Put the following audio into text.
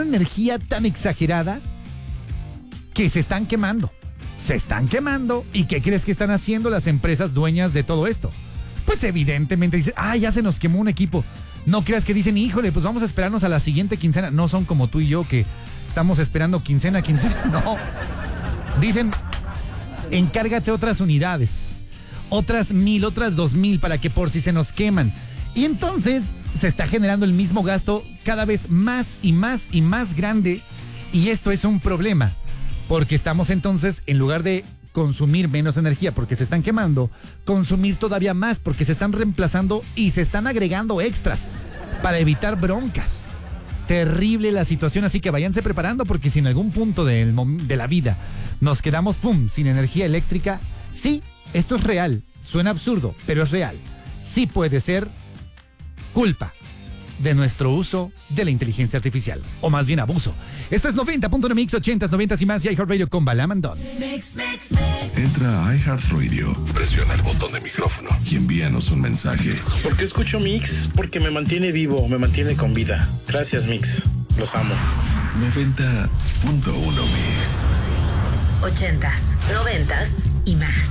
una energía tan exagerada que se están quemando. Se están quemando. ¿Y qué crees que están haciendo las empresas dueñas de todo esto? Pues evidentemente dicen, ya se nos quemó un equipo. No creas que dicen, híjole, pues vamos a esperarnos a la siguiente quincena. No son como tú y yo que estamos esperando quincena. No. Dicen, encárgate otras unidades, otras 1,000, otras 2,000 para que por si se nos queman. Y entonces se está generando el mismo gasto cada vez más y más y más grande. Y esto es un problema, porque estamos entonces, en lugar de consumir menos energía porque se están quemando, consumir todavía más porque se están reemplazando y se están agregando extras para evitar broncas. Terrible la situación, así que váyanse preparando, porque si en algún punto de la vida nos quedamos sin energía eléctrica, sí, esto es real, suena absurdo, pero es real. Sí puede ser culpa de nuestro uso de la inteligencia artificial, o más bien abuso. Esto es 90.1 Mix, 80s, 90s y más, y iHeartRadio con Balam and Don. Entra a iHeartRadio, presiona el botón de micrófono y envíanos un mensaje. ¿Por qué escucho Mix? Porque me mantiene vivo, me mantiene con vida. Gracias, Mix. Los amo. 90.1 Mix. 80s, 90s y más.